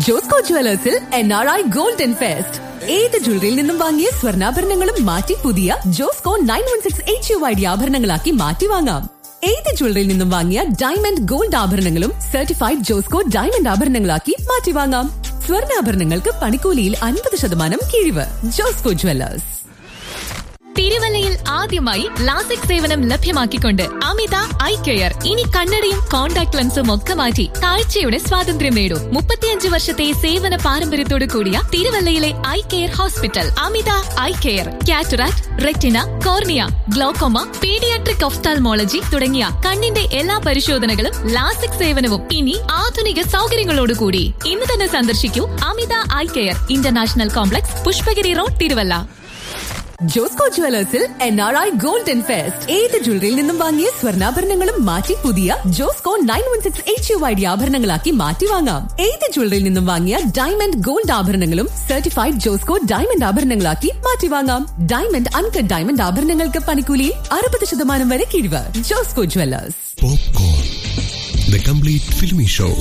Josco ജുവലേഴ്സിൽ NRI golden fest. ഏത് ജ്വല്ലറിയിൽ നിന്നും വാങ്ങിയ സ്വർണ്ണാഭരണങ്ങളും മാറ്റി പുതിയ ജോസ്കോ 916 HUID ആഭരണങ്ങളാക്കി മാറ്റി വാങ്ങാം. ഏത് ജ്വല്ലറിയിൽ നിന്നും വാങ്ങിയ ഡയമണ്ട് ഗോൾഡ് ആഭരണങ്ങളും സർട്ടിഫൈഡ് ജോസ്കോ ഡയമണ്ട് ആഭരണങ്ങളാക്കി മാറ്റി വാങ്ങാം. സ്വർണ്ണാഭരണങ്ങൾക്ക് പണിക്കൂലിയിൽ 50% കിഴിവ്. ജോസ്കോ ജുവലേഴ്സ്. തിരുവല്ലയിൽ ആദ്യമായി ലാസിക് സേവനം ലഭ്യമാക്കിക്കൊണ്ട് അമിത ഐ കെയർ. ഇനി കണ്ണടയും കോൺടാക്ട് ലെൻസും ഒക്കെ മാറ്റി കാഴ്ചയുടെ സ്വാതന്ത്ര്യം നേടൂ. 35 വർഷത്തെ സേവന പാരമ്പര്യത്തോടു കൂടിയ തിരുവല്ലയിലെ ഐ കെയർ ഹോസ്പിറ്റൽ അമിത eye care. Cataract, retina, cornea, glaucoma, paediatric ophthalmology തുടങ്ങിയ കണ്ണിന്റെ എല്ലാ പരിശോധനകളും ലാസിക് സേവനവും ഇനി ആധുനിക സൗകര്യങ്ങളോടുകൂടി. ഇന്ന് തന്നെ സന്ദർശിക്കൂ അമിത eye care, international complex, Pushpagiri road, Thiruvalla. Josco ജുവലേഴ്സിൽ NRI golden fest. ഏത് ജ്വല്ലറിയിൽ നിന്നും വാങ്ങിയ സ്വർണ്ണാഭരണങ്ങളും മാറ്റി പുതിയ ജോസ്കോ 916 HUID ആഭരണങ്ങളാക്കി മാറ്റി വാങ്ങാം. ഏത് ജ്വല്ലറിയിൽ നിന്നും വാങ്ങിയ ഡയമണ്ട് ഗോൾഡ് ആഭരണങ്ങളും സർട്ടിഫൈഡ് ജോസ്കോ ഡയമണ്ട് ആഭരണങ്ങളാക്കി മാറ്റി വാങ്ങാം. ഡയമണ്ട്, അൺകട്ട് ഡയമണ്ട് ആഭരണങ്ങൾക്ക് പണിക്കൂലിയിൽ 60% വരെ കിഴിവ്. Josco jewellers. Popcorn, the complete filmy show.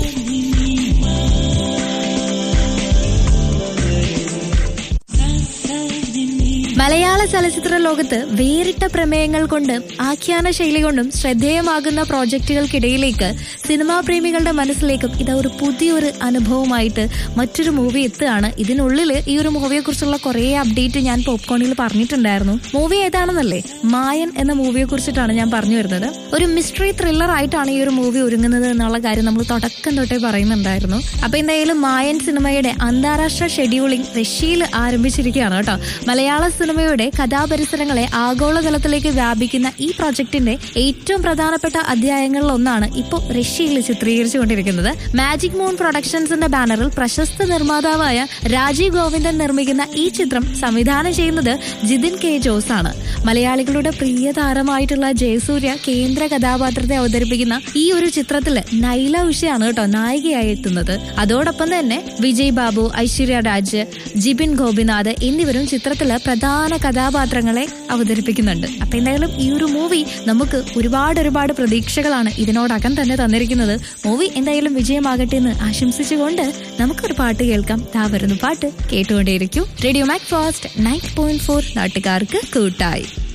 മലയാള ചലച്ചിത്ര ലോകത്ത് വേറിട്ട പ്രമേയങ്ങൾ കൊണ്ടും ആഖ്യാന ശൈലി കൊണ്ടും ശ്രദ്ധേയമാകുന്ന പ്രോജക്റ്റുകൾക്കിടയിലേക്ക് സിനിമാ പ്രേമികളുടെ മനസ്സിലേക്കും ഇത് ഒരു പുതിയൊരു അനുഭവമായിട്ട് മറ്റൊരു മൂവി എത്തുകയാണ്. ഇതിനുള്ളിൽ ഈ ഒരു മൂവിയെ കുറിച്ചുള്ള കുറേ അപ്ഡേറ്റ് ഞാൻ പോപ്കോണിൽ പറഞ്ഞിട്ടുണ്ടായിരുന്നു. മൂവി ഏതാണെന്നല്ലേ? മായൻ എന്ന മൂവിയെ കുറിച്ചിട്ടാണ് ഞാൻ പറഞ്ഞു വരുന്നത്. ഒരു മിസ്റ്ററി ത്രില്ലർ ആയിട്ടാണ് ഈ ഒരു മൂവി ഒരുങ്ങുന്നത് എന്നുള്ള കാര്യം നമ്മൾ തുടക്കം തൊട്ടേ പറയുന്നുണ്ടായിരുന്നു. അപ്പൊ എന്തായാലും മായൻ സിനിമയുടെ അന്താരാഷ്ട്ര ഷെഡ്യൂളിംഗ് റഷ്യയിൽ ആരംഭിച്ചിരിക്കുകയാണ് കേട്ടോ. മലയാള സിനിമയുടെ കഥാപരിസരങ്ങളെ ആഗോളതലത്തിലേക്ക് വ്യാപിക്കുന്ന ഈ പ്രോജക്ടിന്റെ ഏറ്റവും പ്രധാനപ്പെട്ട അധ്യായങ്ങളിൽ ഒന്നാണ് ഇപ്പോൾ റഷ്യയിൽ ചിത്രീകരിച്ചുകൊണ്ടിരിക്കുന്നത്. മാജിക് മൂൺ പ്രൊഡക്ഷൻസിന്റെ ബാനറിൽ പ്രശസ്ത നിർമ്മാതാവായ രാജീവ് ഗോവിന്ദൻ നിർമ്മിക്കുന്ന ഈ ചിത്രം സംവിധാനം ചെയ്യുന്നത് ജിതിൻ കെ ജോസ് ആണ്. മലയാളികളുടെ പ്രിയ താരമായിട്ടുള്ള ജയസൂര്യ കേന്ദ്ര കഥാപാത്രത്തെ അവതരിപ്പിക്കുന്ന ഈ ഒരു ചിത്രത്തില് നൈല ഉഷയാണ് കേട്ടോ നായികയായി എത്തുന്നത്. അതോടൊപ്പം തന്നെ വിജയ് ബാബു, ഐശ്വര്യ രാജ്, ജിബിൻ ഗോപിനാഥ് എന്നിവരും ചിത്രത്തില് പ്രധാന കഥാപാത്രങ്ങളെ അവതരിപ്പിക്കുന്നുണ്ട്. അപ്പൊ എന്തായാലും ഈ ഒരു മൂവി നമുക്ക് ഒരുപാട് പ്രതീക്ഷകളാണ് ഇതിനോടകം തന്നെ തന്നിരിക്കുന്നത്. മൂവി എന്തായാലും വിജയമാകട്ടെ എന്ന് ആശംസിച്ചുകൊണ്ട് നമുക്കൊരു പാട്ട് കേൾക്കാം. ദാ വരുന്ന പാട്ട് കേട്ടുകൊണ്ടേയിരിക്കും. റേഡിയോ മാക് ഫാസ്റ്റ് 90.4 നാട്ടുകാർക്ക് കൂട്ടായി.